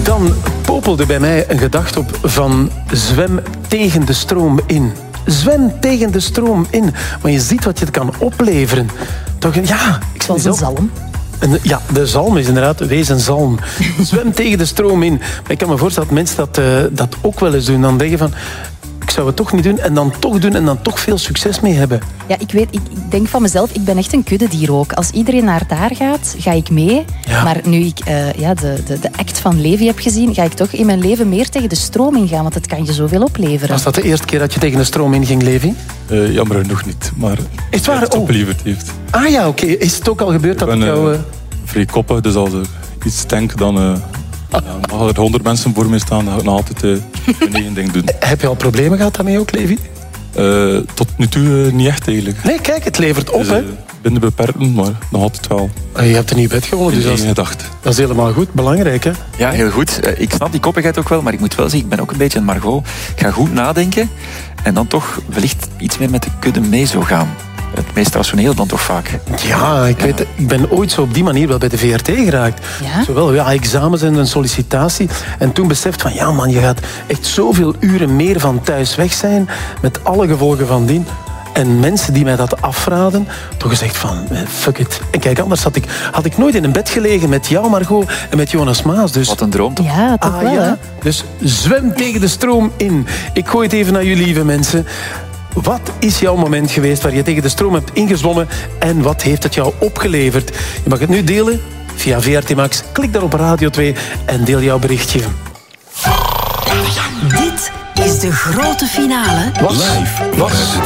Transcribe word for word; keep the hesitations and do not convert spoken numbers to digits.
Dan popelde bij mij een gedachte op van zwem tegen de stroom in. Zwem tegen de stroom in. Maar je ziet wat je het kan opleveren. Toch, ja, ik Zoals een zalm. En, ja, de zalm is inderdaad, wees een zalm. Zwem tegen de stroom in. Maar ik kan me voorstellen dat mensen dat, uh, dat ook wel eens doen. Dan denken van, ik zou het toch niet doen en dan toch doen en dan toch veel succes mee hebben. Ja, ik weet, ik denk van mezelf, ik ben echt een kuddedier ook. Als iedereen naar daar gaat, ga ik mee. Ja. Maar nu ik uh, ja, de, de, de act van Levi heb gezien, ga ik toch in mijn leven meer tegen de stroom ingaan, want het kan je zoveel opleveren. Was dat de eerste keer dat je tegen de stroom inging, Levi? Uh, jammer genoeg niet, maar is het waar? het opgeleverd heeft. Ah ja, oké. Okay. Is het ook al gebeurd dat ik ben, het jou... Uh... vrij koppen, dus als ik iets denk, dan... Uh... Ja, mag er honderd mensen voor mij staan, dan ga ik nog altijd uh, mijn eigen ding doen. Heb je al problemen gehad daarmee ook, Levi? Uh, tot nu toe uh, niet echt eigenlijk. Nee, kijk, het levert op, dus, uh, hè? Binnen beperken, maar nog altijd wel. Uh, je hebt een nieuw bed gewonnen, dus dat is, dat is helemaal goed. Belangrijk, hè? Ja, heel goed. Uh, ik snap die koppigheid ook wel, maar ik moet wel zeggen, ik ben ook een beetje een Margot. Ik ga goed nadenken en dan toch wellicht iets meer met de kudde mee zou gaan. Het meest rationeel dan toch vaak. Ja, ik, ja. Weet, ik ben ooit zo op die manier wel bij de V R T geraakt. Ja? Zowel ja, examens en een sollicitatie. En toen beseft van, ja man, je gaat echt zoveel uren meer van thuis weg zijn. Met alle gevolgen van dien. En mensen die mij dat afraden, toch gezegd van, fuck it. En kijk, anders had ik, had ik nooit in een bed gelegen met jou, Margot, en met Jonas Maas. Dus... Wat een droom toch? Ja, toch ah, wel, ja. Hè? Dus zwem tegen de stroom in. Ik gooi het even naar jullie, lieve mensen. Wat is jouw moment geweest waar je tegen de stroom hebt ingezwommen en wat heeft het jou opgeleverd? Je mag het nu delen via V R T Max. Klik daar op Radio twee en deel jouw berichtje. Dit is de grote finale. Was, was